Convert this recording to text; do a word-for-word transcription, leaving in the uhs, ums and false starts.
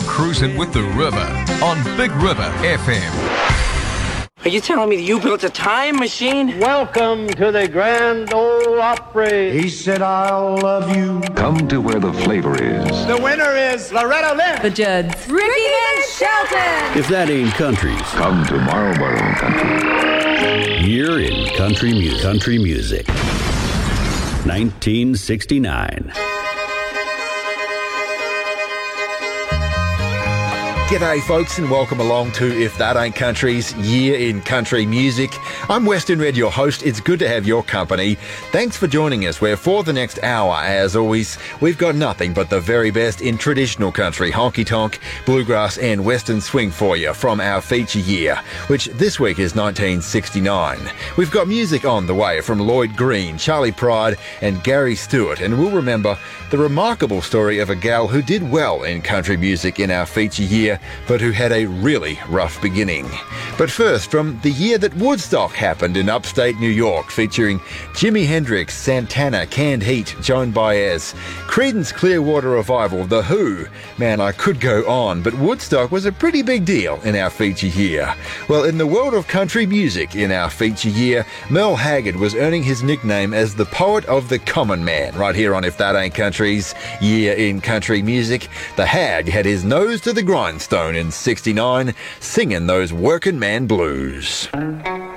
Cruising with the River on Big River F M. Are you telling me that you built a time machine? Welcome to the Grand Ole Opry. He said, I'll love you. Come to where the flavor is. The winner is Loretta Lynn. The Judds. Ricky and Shelton. If that ain't countries. Come to Marlboro Country. Year in country music. Country music. nineteen sixty-nine. G'day folks and welcome along to If That Ain't Country's Year in Country Music. I'm Western Red, your host. It's good to have your company. Thanks for joining us, where for the next hour, as always, we've got nothing but the very best in traditional country, honky-tonk, bluegrass and western swing for you from our feature year, which this week is nineteen sixty-nine. We've got music on the way from Lloyd Green, Charlie Pride and Gary Stewart, and we'll remember the remarkable story of a gal who did well in country music in our feature year, but who had a really rough beginning. But first, from the year that Woodstock happened in upstate New York, featuring Jimi Hendrix, Santana, Canned Heat, Joan Baez, Creedence Clearwater Revival, The Who. Man, I could go on, but Woodstock was a pretty big deal in our feature year. Well, in the world of country music in our feature year, Merle Haggard was earning his nickname as the poet of the common man, right here on If That Ain't Country's Year in Country Music. The Hag had his nose to the grindstone in sixty-nine, singing those working man blues.